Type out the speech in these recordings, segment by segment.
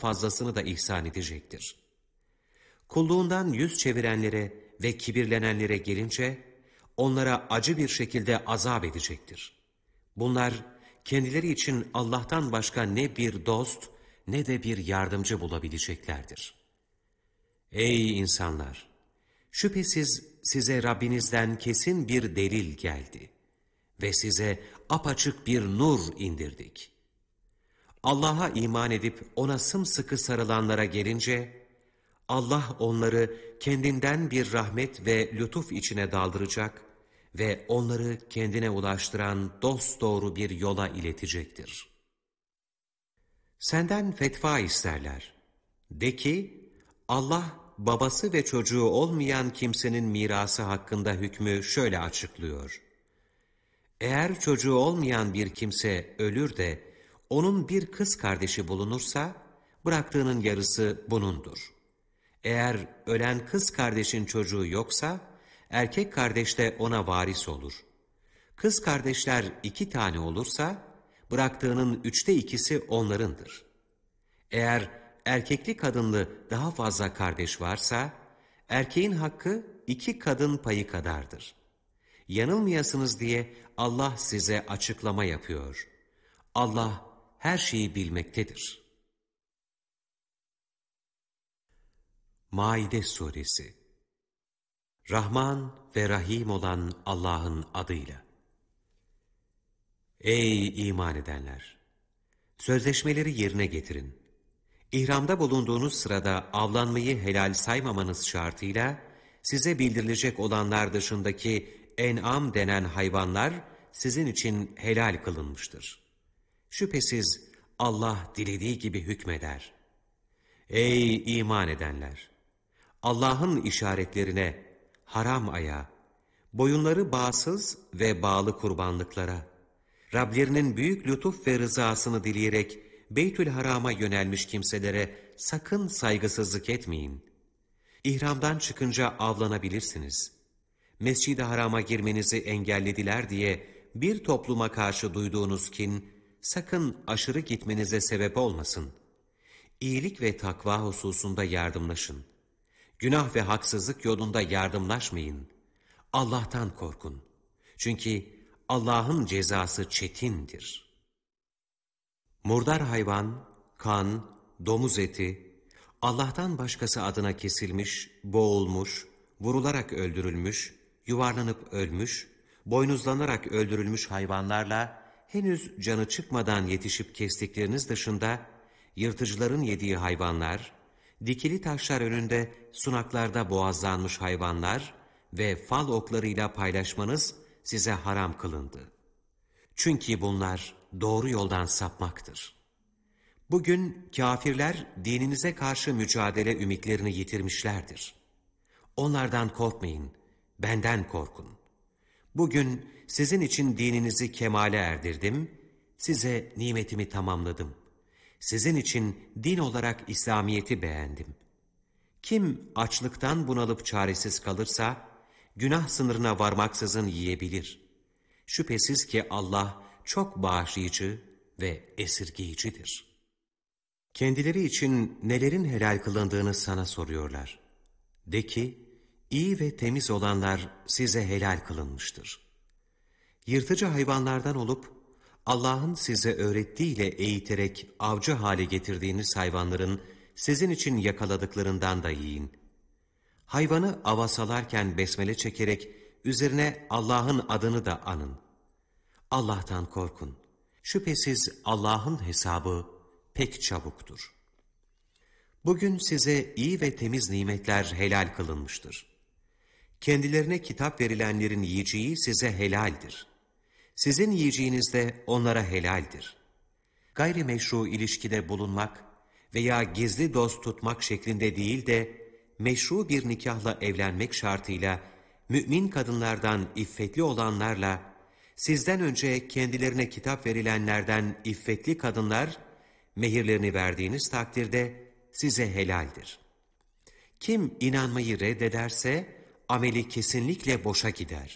fazlasını da ihsan edecektir. Kulluğundan yüz çevirenlere ve kibirlenenlere gelince, onlara acı bir şekilde azap edecektir. Bunlar, kendileri için Allah'tan başka ne bir dost, ne de bir yardımcı bulabileceklerdir. Ey insanlar! Şüphesiz size Rabbinizden kesin bir delil geldi ve size apaçık bir nur indirdik. Allah'a iman edip ona sımsıkı sarılanlara gelince, Allah onları kendinden bir rahmet ve lütuf içine daldıracak ve onları kendine ulaştıran dosdoğru bir yola iletecektir. Senden fetva isterler. De ki, Allah babası ve çocuğu olmayan kimsenin mirası hakkında hükmü şöyle açıklıyor. Eğer çocuğu olmayan bir kimse ölür de onun bir kız kardeşi bulunursa, bıraktığının yarısı bunundur. Eğer ölen kız kardeşin çocuğu yoksa, erkek kardeş de ona varis olur. Kız kardeşler 2 tane olursa, bıraktığının 2/3 onlarındır. Eğer erkekli kadınlı daha fazla kardeş varsa, erkeğin hakkı 2 kadın payı kadardır. Yanılmayasınız diye Allah size açıklama yapıyor. Allah her şeyi bilmektedir. Maide Suresi. Rahman ve Rahim olan Allah'ın adıyla. Ey iman edenler! Sözleşmeleri yerine getirin. İhramda bulunduğunuz sırada avlanmayı helal saymamanız şartıyla, size bildirilecek olanlar dışındaki en'am denen hayvanlar sizin için helal kılınmıştır. Şüphesiz Allah dilediği gibi hükmeder. Ey iman edenler! Allah'ın işaretlerine, haram aya, boyunları bağsız ve bağlı kurbanlıklara, Rablerinin büyük lütuf ve rızasını dileyerek Beytül Haram'a yönelmiş kimselere sakın saygısızlık etmeyin. İhramdan çıkınca avlanabilirsiniz. Mescid-i Haram'a girmenizi engellediler diye bir topluma karşı duyduğunuz kin, sakın aşırı gitmenize sebep olmasın. İyilik ve takva hususunda yardımlaşın. Günah ve haksızlık yolunda yardımlaşmayın. Allah'tan korkun. Çünkü Allah'ın cezası çetindir. Murdar hayvan, kan, domuz eti, Allah'tan başkası adına kesilmiş, boğulmuş, vurularak öldürülmüş, yuvarlanıp ölmüş, boynuzlanarak öldürülmüş hayvanlarla henüz canı çıkmadan yetişip kestikleriniz dışında, yırtıcıların yediği hayvanlar, dikili taşlar önünde sunaklarda boğazlanmış hayvanlar ve fal oklarıyla paylaşmanız size haram kılındı. Çünkü bunlar doğru yoldan sapmaktır. Bugün kâfirler dininize karşı mücadele ümitlerini yitirmişlerdir. Onlardan korkmayın, benden korkun. Bugün sizin için dininizi kemale erdirdim, size nimetimi tamamladım. Sizin için din olarak İslamiyet'i beğendim. Kim açlıktan bunalıp çaresiz kalırsa, günah sınırına varmaksızın yiyebilir. Şüphesiz ki Allah çok bağışlayıcı ve esirgeyicidir. Kendileri için nelerin helal kılındığını sana soruyorlar. De ki, iyi ve temiz olanlar size helal kılınmıştır. Yırtıcı hayvanlardan olup, Allah'ın size öğrettiğiyle eğiterek avcı hale getirdiğiniz hayvanların sizin için yakaladıklarından da yiyin. Hayvanı ava salarken besmele çekerek üzerine Allah'ın adını da anın. Allah'tan korkun. Şüphesiz Allah'ın hesabı pek çabuktur. Bugün size iyi ve temiz nimetler helal kılınmıştır. Kendilerine kitap verilenlerin yiyeceği size helaldir. Sizin yiyeceğiniz de onlara helaldir. Gayrimeşru ilişkide bulunmak veya gizli dost tutmak şeklinde değil de meşru bir nikahla evlenmek şartıyla mümin kadınlardan iffetli olanlarla sizden önce kendilerine kitap verilenlerden iffetli kadınlar mehirlerini verdiğiniz takdirde size helaldir. Kim inanmayı reddederse ameli kesinlikle boşa gider.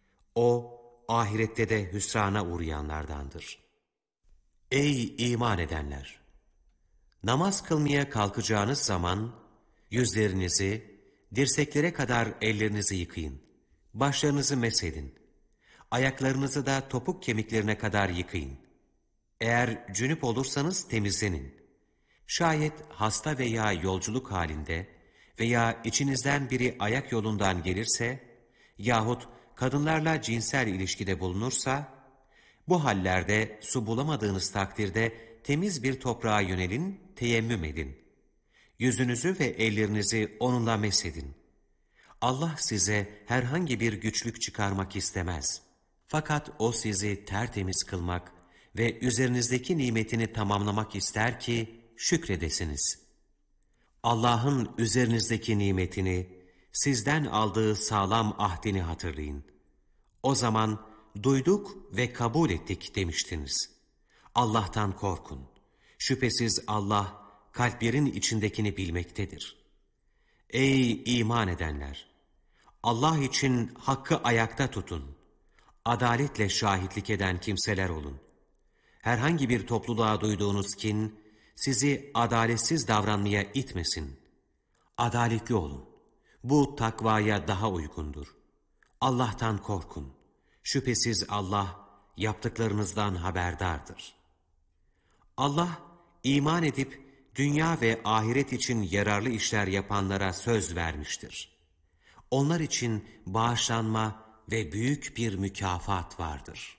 O ahirette de hüsrana uğrayanlardandır. Ey iman edenler! Namaz kılmaya kalkacağınız zaman yüzlerinizi, dirseklere kadar ellerinizi yıkayın. Başlarınızı mesedin. Ayaklarınızı da topuk kemiklerine kadar yıkayın. Eğer cünüp olursanız temizlenin. Şayet hasta veya yolculuk halinde veya içinizden biri ayak yolundan gelirse yahut kadınlarla cinsel ilişkide bulunursa, bu hallerde su bulamadığınız takdirde temiz bir toprağa yönelin, teyemmüm edin. Yüzünüzü ve ellerinizi onunla mesedin. Allah size herhangi bir güçlük çıkarmak istemez. Fakat O sizi tertemiz kılmak ve üzerinizdeki nimetini tamamlamak ister ki şükredesiniz. Allah'ın üzerinizdeki nimetini, sizden aldığı sağlam ahdini hatırlayın. O zaman duyduk ve kabul ettik demiştiniz. Allah'tan korkun. Şüphesiz Allah kalplerin içindekini bilmektedir. Ey iman edenler! Allah için hakkı ayakta tutun. Adaletle şahitlik eden kimseler olun. Herhangi bir topluluğa duyduğunuz kin, sizi adaletsiz davranmaya itmesin. Adaletli olun. Bu takvaya daha uygundur. Allah'tan korkun. Şüphesiz Allah yaptıklarınızdan haberdardır. Allah iman edip dünya ve ahiret için yararlı işler yapanlara söz vermiştir. Onlar için bağışlanma ve büyük bir mükafat vardır.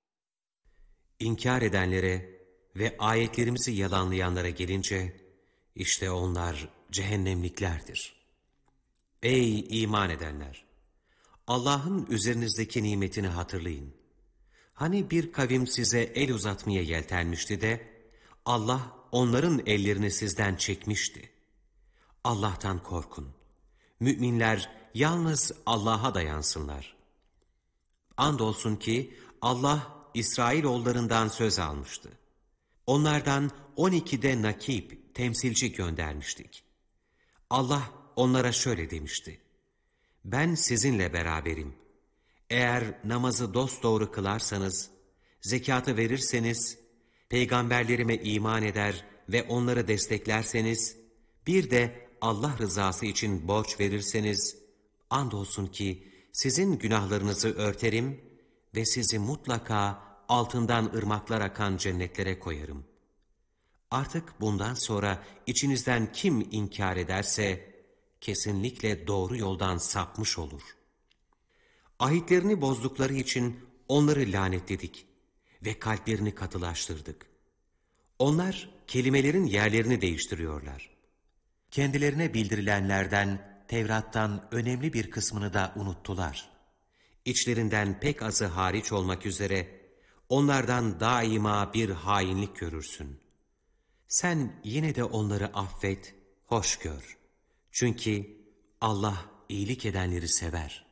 İnkar edenlere ve ayetlerimizi yalanlayanlara gelince, işte onlar cehennemliklerdir. Ey iman edenler! Allah'ın üzerinizdeki nimetini hatırlayın. Hani bir kavim size el uzatmaya yeltenmişti de, Allah onların ellerini sizden çekmişti. Allah'tan korkun. Müminler yalnız Allah'a dayansınlar. Andolsun ki Allah İsrailoğullarından söz almıştı. Onlardan 12'de nakip, temsilci göndermiştik. Allah onlara şöyle demişti: ben sizinle beraberim. Eğer namazı dosdoğru kılarsanız, zekatı verirseniz, peygamberlerime iman eder ve onları desteklerseniz, bir de Allah rızası için borç verirseniz, andolsun ki sizin günahlarınızı örterim ve sizi mutlaka altından ırmaklar akan cennetlere koyarım. Artık bundan sonra içinizden kim inkar ederse, kesinlikle doğru yoldan sapmış olur. Ahitlerini bozdukları için onları lanetledik ve kalplerini katılaştırdık. Onlar kelimelerin yerlerini değiştiriyorlar. Kendilerine bildirilenlerden, Tevrat'tan önemli bir kısmını da unuttular. İçlerinden pek azı hariç olmak üzere onlardan daima bir hainlik görürsün. Sen yine de onları affet, hoş gör. Çünkü Allah iyilik edenleri sever.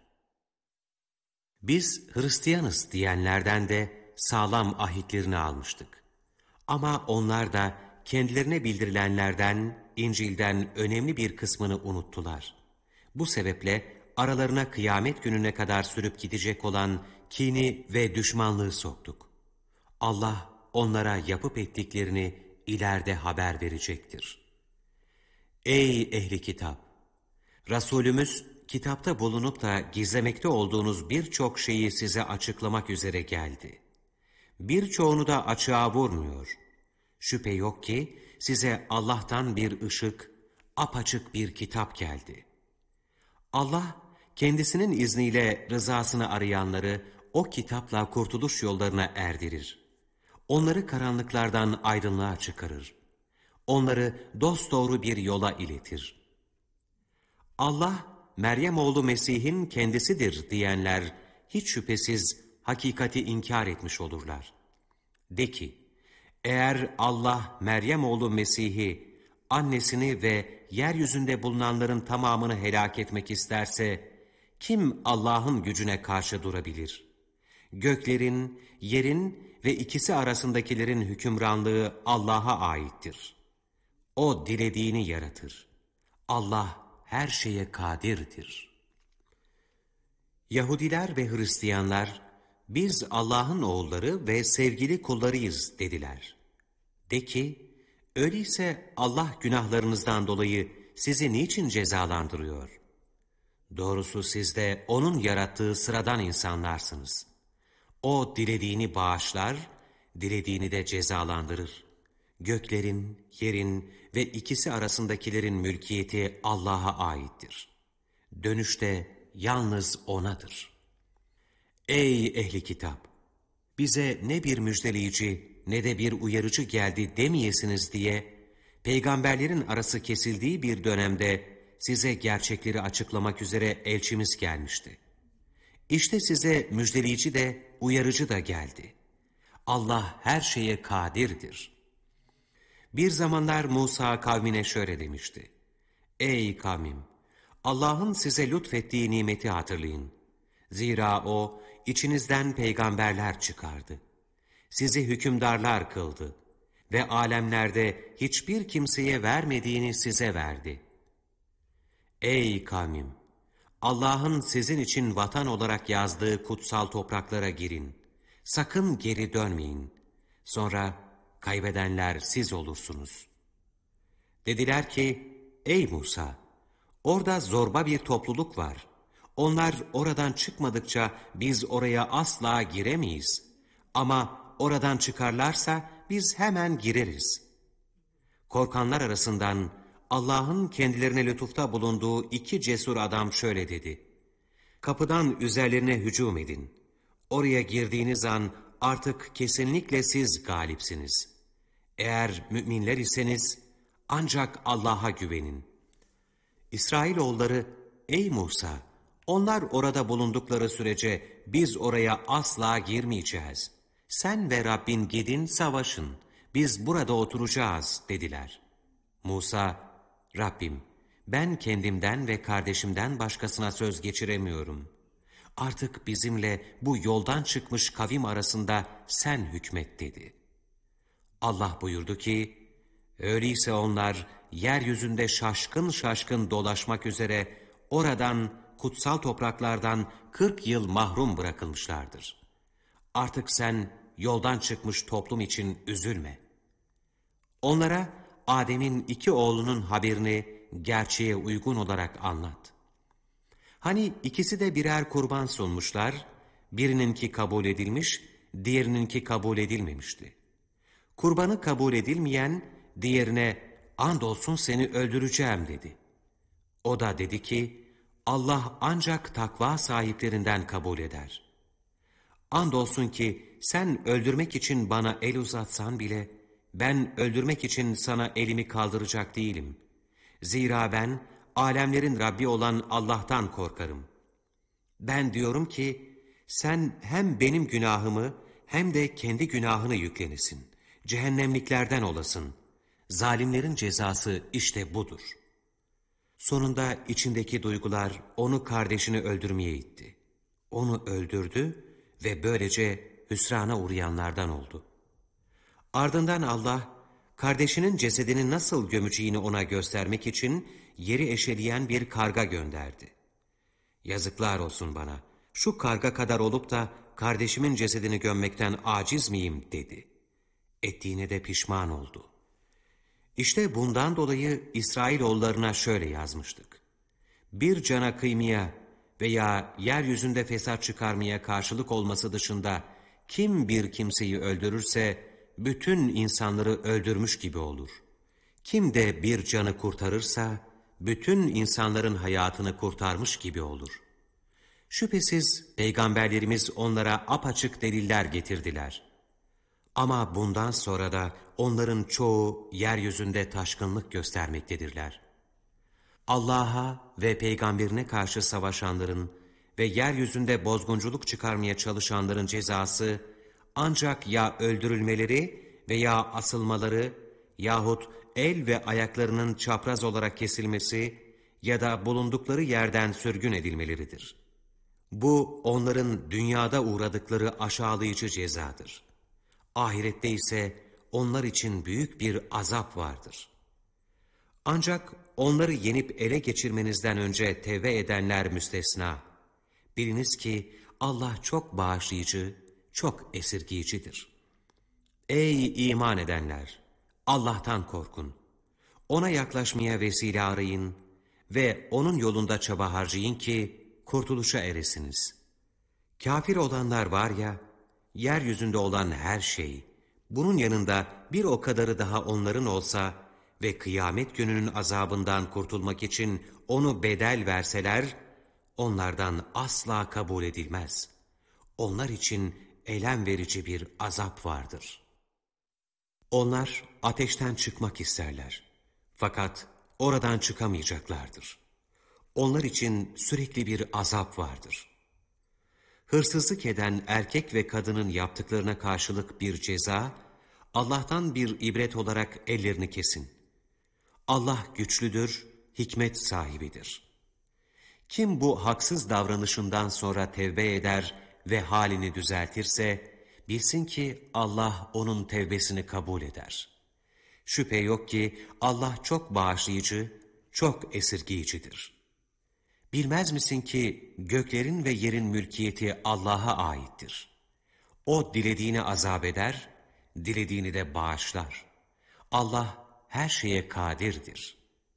Biz Hristiyanız diyenlerden de sağlam ahitlerini almıştık. Ama onlar da kendilerine bildirilenlerden, İncil'den önemli bir kısmını unuttular. Bu sebeple aralarına kıyamet gününe kadar sürüp gidecek olan kini ve düşmanlığı soktuk. Allah onlara yapıp ettiklerini ileride haber verecektir. Ey ehli kitap! Resulümüz kitapta bulunup da gizlemekte olduğunuz birçok şeyi size açıklamak üzere geldi. Birçoğunu da açığa vurmuyor. Şüphe yok ki size Allah'tan bir ışık, apaçık bir kitap geldi. Allah kendisinin izniyle rızasını arayanları o kitapla kurtuluş yollarına erdirir. Onları karanlıklardan aydınlığa çıkarır. Onları dosdoğru bir yola iletir. Allah, Meryem oğlu Mesih'in kendisidir diyenler hiç şüphesiz hakikati inkar etmiş olurlar. De ki, eğer Allah Meryem oğlu Mesih'i, annesini ve yeryüzünde bulunanların tamamını helak etmek isterse, kim Allah'ın gücüne karşı durabilir? Göklerin, yerin ve ikisi arasındakilerin hükümranlığı Allah'a aittir. O dilediğini yaratır. Allah her şeye kadirdir. Yahudiler ve Hristiyanlar, biz Allah'ın oğulları ve sevgili kullarıyız dediler. De ki, Öyleyse Allah günahlarınızdan dolayı sizi niçin cezalandırıyor? Doğrusu siz de O'nun yarattığı sıradan insanlarsınız. O dilediğini bağışlar, dilediğini de cezalandırır. Göklerin, yerin ve ikisi arasındakilerin mülkiyeti Allah'a aittir. Dönüş de yalnız O'nadır. Ey ehli kitap! Bize ne bir müjdeleyici ne de bir uyarıcı geldi demeyesiniz diye, peygamberlerin arası kesildiği bir dönemde size gerçekleri açıklamak üzere elçimiz gelmişti. İşte size müjdeleyici de uyarıcı da geldi. Allah her şeye kadirdir. Bir zamanlar Musa kavmine şöyle demişti: Ey kavmim! Allah'ın size lütfettiği nimeti hatırlayın. Zira O, içinizden peygamberler çıkardı. Sizi hükümdarlar kıldı ve alemlerde hiçbir kimseye vermediğini size verdi. Ey kavmim! Allah'ın sizin için vatan olarak yazdığı kutsal topraklara girin. Sakın geri dönmeyin. Sonra kaybedenler siz olursunuz. Dediler ki, ey Musa! Orada zorba bir topluluk var. Onlar oradan çıkmadıkça biz oraya asla giremeyiz. Ama oradan çıkarlarsa biz hemen gireriz. Korkanlar arasından Allah'ın kendilerine lütufta bulunduğu iki cesur adam şöyle dedi: Kapıdan üzerlerine hücum edin. Oraya girdiğiniz an artık kesinlikle siz galipsiniz. Eğer müminler iseniz ancak Allah'a güvenin. İsrailoğulları, ey Musa! Onlar orada bulundukları sürece biz oraya asla girmeyeceğiz. Sen ve Rabbin gidin savaşın. Biz burada oturacağız dediler. Musa, Rabbim, ben kendimden ve kardeşimden başkasına söz geçiremiyorum. Artık bizimle bu yoldan çıkmış kavim arasında sen hükmet dedi. Allah buyurdu ki, öyleyse onlar yeryüzünde şaşkın şaşkın dolaşmak üzere oradan, kutsal topraklardan 40 yıl mahrum bırakılmışlardır. Artık sen yoldan çıkmış toplum için üzülme. Onlara Adem'in iki oğlunun haberini gerçeğe uygun olarak anlat. Hani ikisi de birer kurban sunmuşlar, birininki kabul edilmiş, diğerininki kabul edilmemişti. Kurbanı kabul edilmeyen diğerine andolsun seni öldüreceğim dedi. O da dedi ki Allah ancak takva sahiplerinden kabul eder. Andolsun ki sen öldürmek için bana el uzatsan bile ben öldürmek için sana elimi kaldıracak değilim. Zira ben alemlerin Rabbi olan Allah'tan korkarım. Ben diyorum ki sen hem benim günahımı hem de kendi günahını yüklenesin. Cehennemliklerden olasın. Zalimlerin cezası işte budur. Sonunda içindeki duygular onu kardeşini öldürmeye itti. Onu öldürdü ve böylece hüsrana uğrayanlardan oldu. Ardından Allah, kardeşinin cesedini nasıl gömeceğini ona göstermek için yeri eşeleyen bir karga gönderdi. Yazıklar olsun bana, şu karga kadar olup da kardeşimin cesedini gömmekten aciz miyim dedi. Ettiğine de pişman oldu. İşte bundan dolayı İsrailoğullarına şöyle yazmıştık: Bir cana kıymaya veya yeryüzünde fesat çıkarmaya karşılık olması dışında kim bir kimseyi öldürürse bütün insanları öldürmüş gibi olur. Kim de bir canı kurtarırsa bütün insanların hayatını kurtarmış gibi olur. Şüphesiz peygamberlerimiz onlara apaçık deliller getirdiler. Ama bundan sonra da onların çoğu yeryüzünde taşkınlık göstermektedirler. Allah'a ve peygamberine karşı savaşanların ve yeryüzünde bozgunculuk çıkarmaya çalışanların cezası ancak ya öldürülmeleri veya asılmaları yahut el ve ayaklarının çapraz olarak kesilmesi ya da bulundukları yerden sürgün edilmeleridir. Bu onların dünyada uğradıkları aşağılayıcı cezadır. Ahirette ise onlar için büyük bir azap vardır. Ancak onları yenip ele geçirmenizden önce tevbe edenler müstesna. Biliniz ki Allah çok bağışlayıcı, çok esirgiyicidir. Ey iman edenler! Allah'tan korkun. Ona yaklaşmaya vesile arayın ve onun yolunda çaba harcayın ki kurtuluşa eresiniz. Kafir olanlar var ya, yeryüzünde olan her şey, bunun yanında bir o kadarı daha onların olsa ve kıyamet gününün azabından kurtulmak için onu bedel verseler, onlardan asla kabul edilmez. Onlar için elem verici bir azap vardır. Onlar ateşten çıkmak isterler. Fakat oradan çıkamayacaklardır. Onlar için sürekli bir azap vardır. Hırsızlık eden erkek ve kadının yaptıklarına karşılık bir ceza, Allah'tan bir ibret olarak ellerini kesin. Allah güçlüdür, hikmet sahibidir. Kim bu haksız davranışından sonra tevbe eder ve halini düzeltirse, bilsin ki Allah onun tevbesini kabul eder. Şüphe yok ki Allah çok bağışlayıcı, çok esirgeyicidir. Bilmez misin ki göklerin ve yerin mülkiyeti Allah'a aittir. O dilediğini azap eder, dilediğini de bağışlar. Allah her şeye kadirdir.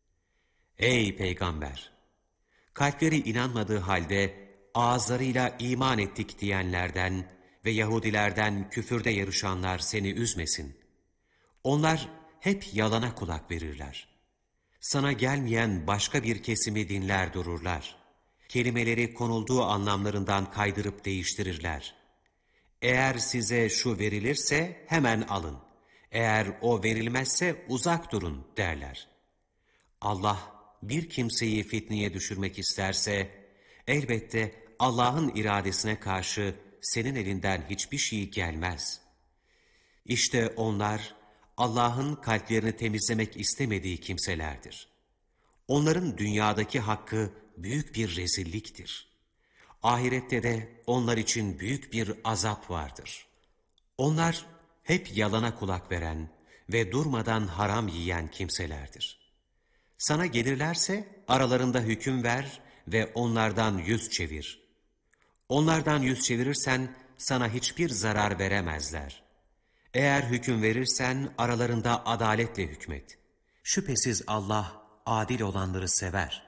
Ey Peygamber! Kalpleri inanmadığı halde ağızlarıyla iman ettik diyenlerden ve Yahudilerden küfürde yarışanlar seni üzmesin. Onlar hep yalana kulak verirler. Sana gelmeyen başka bir kesimi dinler dururlar. Kelimeleri konulduğu anlamlarından kaydırıp değiştirirler. Eğer size şu verilirse hemen alın. Eğer o verilmezse uzak durun derler. Allah bir kimseyi fitneye düşürmek isterse, elbette Allah'ın iradesine karşı senin elinden hiçbir şey gelmez. İşte onlar, Allah'ın kalplerini temizlemek istemediği kimselerdir. Onların dünyadaki hakkı büyük bir rezilliktir. Ahirette de onlar için büyük bir azap vardır. Onlar hep yalana kulak veren ve durmadan haram yiyen kimselerdir. Sana gelirlerse aralarında hüküm ver ve onlardan yüz çevir. Onlardan yüz çevirirsen sana hiçbir zarar veremezler. Eğer hüküm verirsen aralarında adaletle hükmet. Şüphesiz Allah adil olanları sever.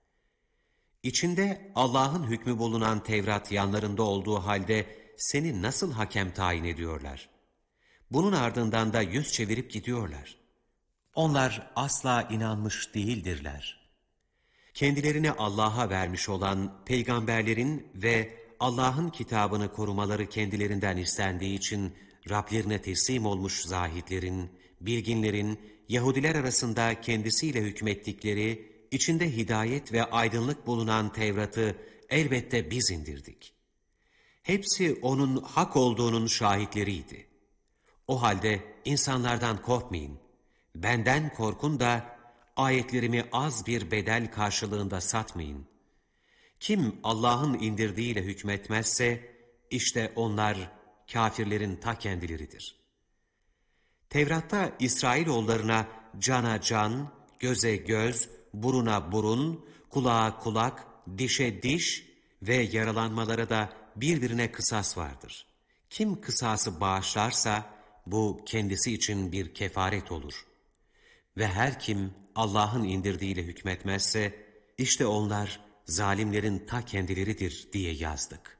İçinde Allah'ın hükmü bulunan Tevrat yanlarında olduğu halde seni nasıl hakem tayin ediyorlar? Bunun ardından da yüz çevirip gidiyorlar. Onlar asla inanmış değildirler. Kendilerini Allah'a vermiş olan peygamberlerin ve Allah'ın kitabını korumaları kendilerinden istendiği için Rablerine teslim olmuş zahitlerin, bilginlerin, Yahudiler arasında kendisiyle hükmettikleri, içinde hidayet ve aydınlık bulunan Tevrat'ı elbette biz indirdik. Hepsi onun hak olduğunun şahitleriydi. O halde insanlardan korkmayın, benden korkun da ayetlerimi az bir bedel karşılığında satmayın. Kim Allah'ın indirdiğiyle hükmetmezse, işte onlar kâfirlerin ta kendileridir. Tevrat'ta İsrailoğullarına cana can, göze göz, buruna burun, kulağa kulak, dişe diş ve yaralanmalara da birbirine kısas vardır. Kim kısası bağışlarsa bu kendisi için bir kefaret olur. Ve her kim Allah'ın indirdiğiyle hükmetmezse işte onlar zalimlerin ta kendileridir diye yazdık.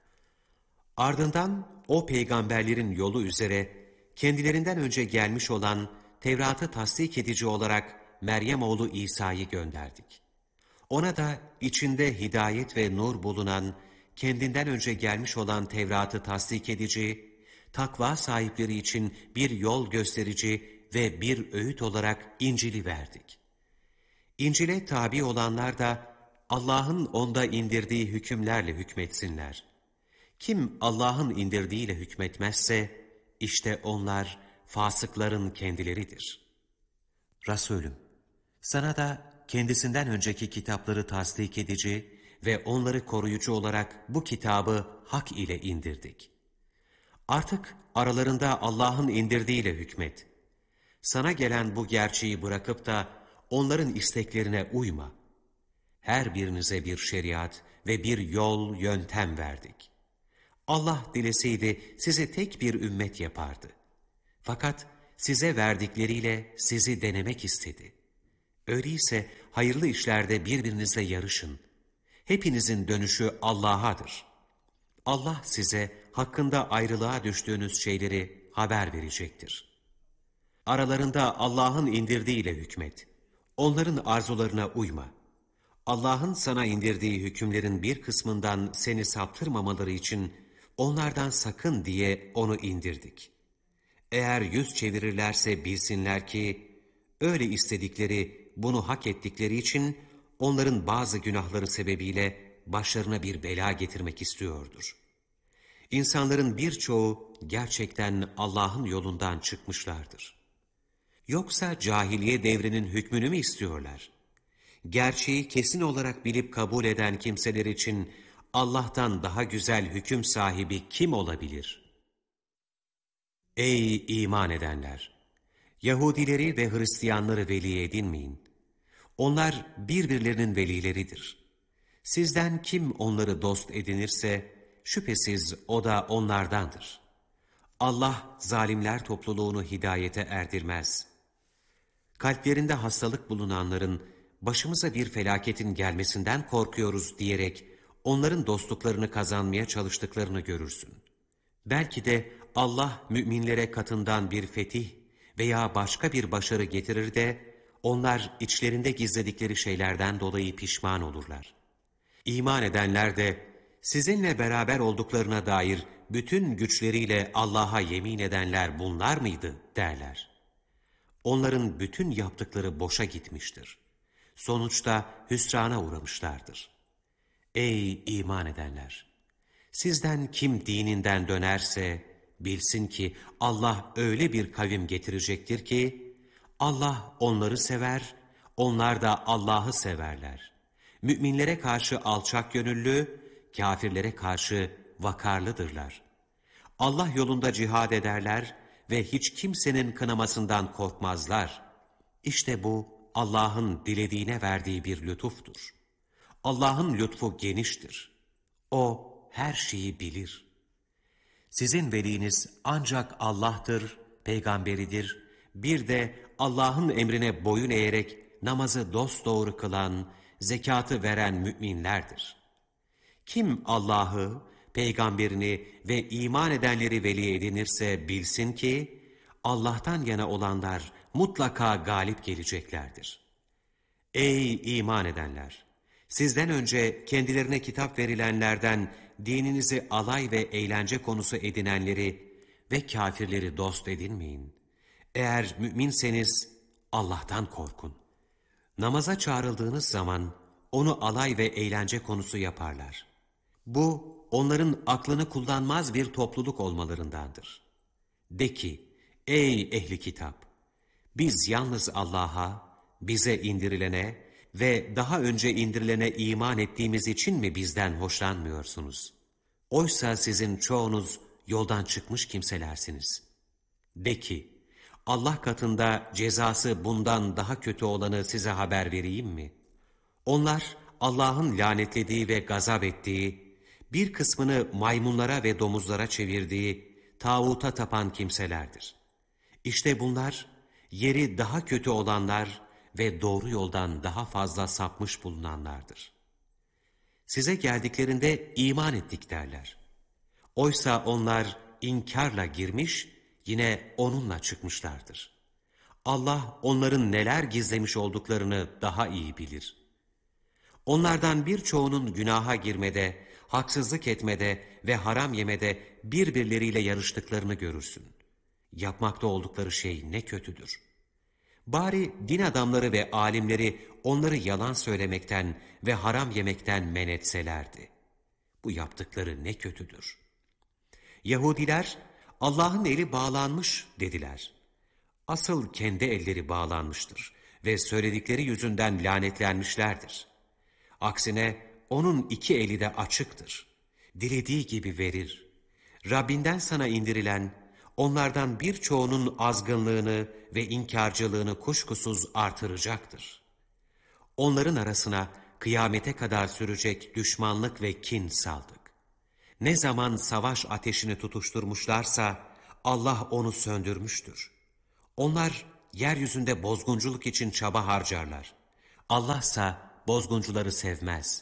Ardından o peygamberlerin yolu üzere kendilerinden önce gelmiş olan Tevrat'ı tasdik edici olarak Meryem oğlu İsa'yı gönderdik. Ona da içinde hidayet ve nur bulunan, kendinden önce gelmiş olan Tevrat'ı tasdik edici, takva sahipleri için bir yol gösterici ve bir öğüt olarak İncil'i verdik. İncil'e tabi olanlar da Allah'ın onda indirdiği hükümlerle hükmetsinler. Kim Allah'ın indirdiğiyle hükmetmezse, işte onlar fasıkların kendileridir. Resulüm, sana da kendisinden önceki kitapları tasdik edici ve onları koruyucu olarak bu kitabı hak ile indirdik. Artık aralarında Allah'ın indirdiğiyle hükmet. Sana gelen bu gerçeği bırakıp da onların isteklerine uyma. Her birinize bir şeriat ve bir yol, yöntem verdik. Allah dileseydi sizi tek bir ümmet yapardı. Fakat size verdikleriyle sizi denemek istedi. Öyleyse hayırlı işlerde birbirinizle yarışın. Hepinizin dönüşü Allah'adır. Allah size hakkında ayrılığa düştüğünüz şeyleri haber verecektir. Aralarında Allah'ın indirdiğiyle hükmet. Onların arzularına uyma. Allah'ın sana indirdiği hükümlerin bir kısmından seni saptırmamaları için onlardan sakın diye onu indirdik. Eğer yüz çevirirlerse bilsinler ki öyle istedikleri, bunu hak ettikleri için onların bazı günahları sebebiyle başlarına bir bela getirmek istiyordur. İnsanların birçoğu gerçekten Allah'ın yolundan çıkmışlardır. Yoksa cahiliye devrinin hükmünü mü istiyorlar? Gerçeği kesin olarak bilip kabul eden kimseler için Allah'tan daha güzel hüküm sahibi kim olabilir? Ey iman edenler! Yahudileri ve Hristiyanları veli edinmeyin. Onlar birbirlerinin velileridir. Sizden kim onları dost edinirse şüphesiz o da onlardandır. Allah zalimler topluluğunu hidayete erdirmez. Kalplerinde hastalık bulunanların başımıza bir felaketin gelmesinden korkuyoruz diyerek onların dostluklarını kazanmaya çalıştıklarını görürsün. Belki de Allah müminlere katından bir fetih veya başka bir başarı getirir de onlar içlerinde gizledikleri şeylerden dolayı pişman olurlar. İman edenler de sizinle beraber olduklarına dair bütün güçleriyle Allah'a yemin edenler bunlar mıydı derler. Onların bütün yaptıkları boşa gitmiştir. Sonuçta hüsrana uğramışlardır. Ey iman edenler! Sizden kim dininden dönerse bilsin ki Allah öyle bir kavim getirecektir ki Allah onları sever, onlar da Allah'ı severler. Müminlere karşı alçak gönüllü, kâfirlere karşı vakarlıdırlar. Allah yolunda cihad ederler ve hiç kimsenin kınamasından korkmazlar. İşte bu Allah'ın dilediğine verdiği bir lütuftur. Allah'ın lütfu geniştir. O her şeyi bilir. Sizin veliniz ancak Allah'tır, peygamberidir. Bir de Allah'ın emrine boyun eğerek namazı dosdoğru kılan, zekatı veren müminlerdir. Kim Allah'ı, peygamberini ve iman edenleri veli edinirse bilsin ki Allah'tan yana olanlar mutlaka galip geleceklerdir. Ey iman edenler! Sizden önce kendilerine kitap verilenlerden dininizi alay ve eğlence konusu edinenleri ve kâfirleri dost edinmeyin. Eğer müminseniz Allah'tan korkun. Namaza çağrıldığınız zaman onu alay ve eğlence konusu yaparlar. Bu onların aklını kullanmaz bir topluluk olmalarındandır. De ki, ey ehli kitap! Biz yalnız Allah'a, bize indirilene ve daha önce indirilene iman ettiğimiz için mi bizden hoşlanmıyorsunuz? Oysa sizin çoğunuz yoldan çıkmış kimselersiniz. De ki, Allah katında cezası bundan daha kötü olanı size haber vereyim mi? Onlar Allah'ın lanetlediği ve gazap ettiği, bir kısmını maymunlara ve domuzlara çevirdiği, tağuta tapan kimselerdir. İşte bunlar, yeri daha kötü olanlar ve doğru yoldan daha fazla sapmış bulunanlardır. Size geldiklerinde iman ettik derler. Oysa onlar inkarla girmiş, yine onunla çıkmışlardır. Allah onların neler gizlemiş olduklarını daha iyi bilir. Onlardan birçoğunun günaha girmede, haksızlık etmede ve haram yemede birbirleriyle yarıştıklarını görürsün. Yapmakta oldukları şey ne kötüdür. Bari din adamları ve alimleri onları yalan söylemekten ve haram yemekten men etselerdi. Bu yaptıkları ne kötüdür. Yahudiler, Allah'ın eli bağlanmış dediler. Asıl kendi elleri bağlanmıştır ve söyledikleri yüzünden lanetlenmişlerdir. Aksine onun iki eli de açıktır. Dilediği gibi verir. Rabbinden sana indirilen, onlardan birçoğunun azgınlığını ve inkarcılığını kuşkusuz artıracaktır. Onların arasına kıyamete kadar sürecek düşmanlık ve kin saldık. Ne zaman savaş ateşini tutuşturmuşlarsa Allah onu söndürmüştür. Onlar yeryüzünde bozgunculuk için çaba harcarlar. Allah'sa bozguncuları sevmez.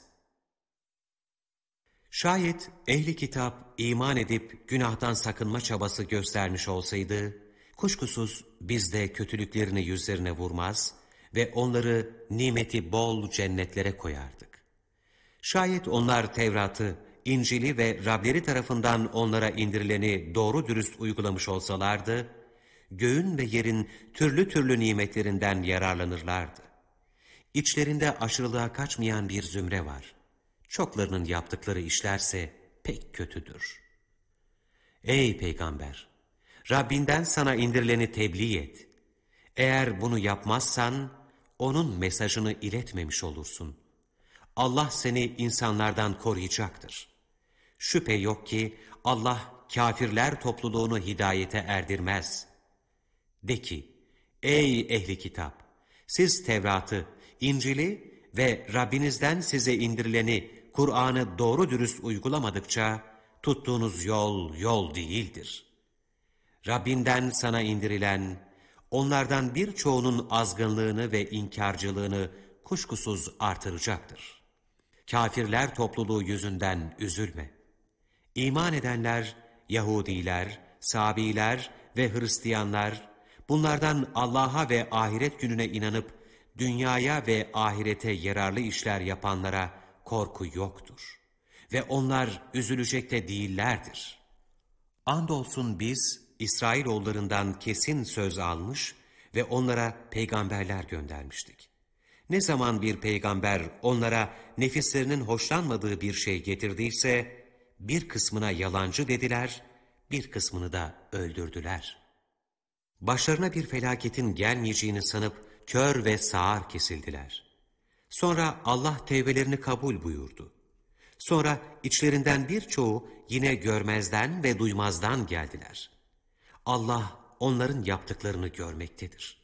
Şayet ehli kitap iman edip günahtan sakınma çabası göstermiş olsaydı, kuşkusuz biz de kötülüklerini yüzlerine vurmaz ve onları nimeti bol cennetlere koyardık. Şayet onlar Tevrat'ı, İncil'i ve Rableri tarafından onlara indirileni doğru dürüst uygulamış olsalardı, göğün ve yerin türlü türlü nimetlerinden yararlanırlardı. İçlerinde aşırılığa kaçmayan bir zümre var. Çoklarının yaptıkları işlerse pek kötüdür. Ey Peygamber! Rabbinden sana indirileni tebliğ et. Eğer bunu yapmazsan, onun mesajını iletmemiş olursun. Allah seni insanlardan koruyacaktır. Şüphe yok ki Allah kâfirler topluluğunu hidayete erdirmez. De ki, ey ehli kitap! Siz Tevrat'ı, İncil'i ve Rabbinizden size indirileni, Kur'an'ı doğru dürüst uygulamadıkça, tuttuğunuz yol, yol değildir. Rabbinden sana indirilen, onlardan birçoğunun azgınlığını ve inkarcılığını kuşkusuz artıracaktır. Kâfirler topluluğu yüzünden üzülme. İman edenler, Yahudiler, Sabiler ve Hristiyanlar, bunlardan Allah'a ve ahiret gününe inanıp, dünyaya ve ahirete yararlı işler yapanlara korku yoktur. Ve onlar üzülecek de değillerdir. Andolsun biz, İsrailoğullarından kesin söz almış ve onlara peygamberler göndermiştik. Ne zaman bir peygamber onlara nefislerinin hoşlanmadığı bir şey getirdiyse, bir kısmına yalancı dediler, bir kısmını da öldürdüler. Başlarına bir felaketin gelmeyeceğini sanıp kör ve sağır kesildiler. Sonra Allah tevbelerini kabul buyurdu. Sonra içlerinden birçoğu yine görmezden ve duymazdan geldiler. Allah onların yaptıklarını görmektedir.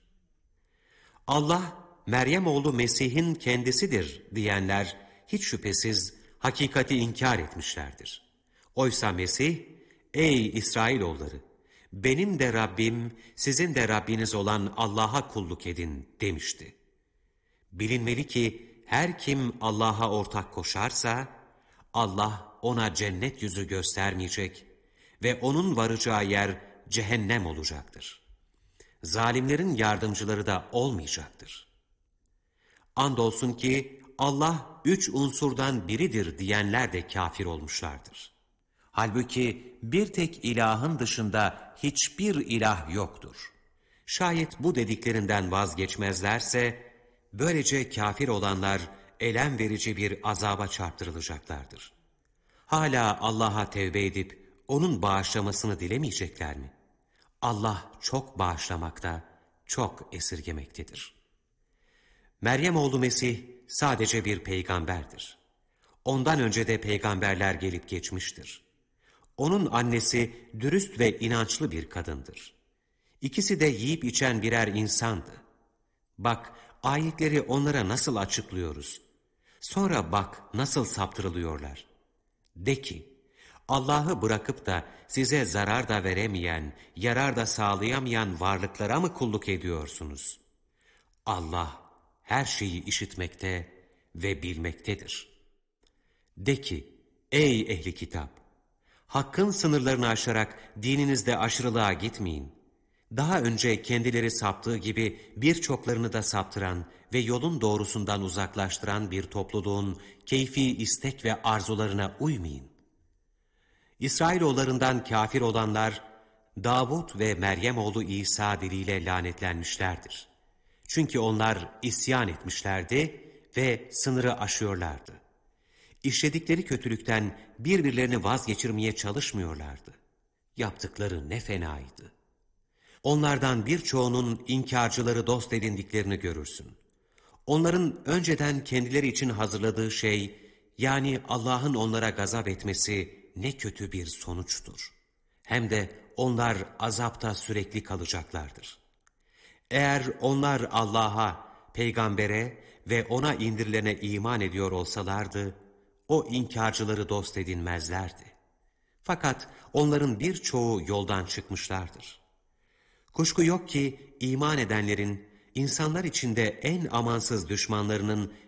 Allah, Meryem oğlu Mesih'in kendisidir diyenler hiç şüphesiz hakikati inkar etmişlerdir. Oysa Mesih, ey İsrailoğulları, benim de Rabbim, sizin de Rabbiniz olan Allah'a kulluk edin demişti. Bilinmeli ki her kim Allah'a ortak koşarsa, Allah ona cennet yüzü göstermeyecek ve onun varacağı yer cehennem olacaktır. Zalimlerin yardımcıları da olmayacaktır. Andolsun ki Allah 3 unsurdan biridir diyenler de kafir olmuşlardır. Halbuki bir tek ilahın dışında hiçbir ilah yoktur. Şayet bu dediklerinden vazgeçmezlerse, böylece kafir olanlar elem verici bir azaba çarptırılacaklardır. Hala Allah'a tevbe edip onun bağışlamasını dilemeyecekler mi? Allah çok bağışlamakta, çok esirgemektedir. Meryem oğlu Mesih sadece bir peygamberdir. Ondan önce de peygamberler gelip geçmiştir. Onun annesi dürüst ve inançlı bir kadındır. İkisi de yiyip içen birer insandı. Bak, ayetleri onlara nasıl açıklıyoruz. Sonra bak nasıl saptırılıyorlar. De ki, Allah'ı bırakıp da size zarar da veremeyen, yarar da sağlayamayan varlıklara mı kulluk ediyorsunuz? Allah her şeyi işitmekte ve bilmektedir. De ki, ey ehli kitap! Hakkın sınırlarını aşarak dininizde aşırılığa gitmeyin. Daha önce kendileri saptığı gibi birçoklarını da saptıran ve yolun doğrusundan uzaklaştıran bir topluluğun keyfi istek ve arzularına uymayın. İsrailoğullarından kafir olanlar, Davud ve Meryem oğlu İsa diliyle lanetlenmişlerdir. Çünkü onlar isyan etmişlerdi ve sınırı aşıyorlardı. İşledikleri kötülükten birbirlerini vazgeçirmeye çalışmıyorlardı. Yaptıkları ne fenaydı. Onlardan birçoğunun inkarcıları dost edindiklerini görürsün. Onların önceden kendileri için hazırladığı şey, yani Allah'ın onlara gazap etmesi ne kötü bir sonuçtur. Hem de onlar azapta sürekli kalacaklardır. Eğer onlar Allah'a, peygambere ve ona indirilene iman ediyor olsalardı, o inkarcıları dost edinmezlerdi. Fakat onların birçoğu yoldan çıkmışlardır. Kuşku yok ki iman edenlerin, insanlar içinde en amansız düşmanlarının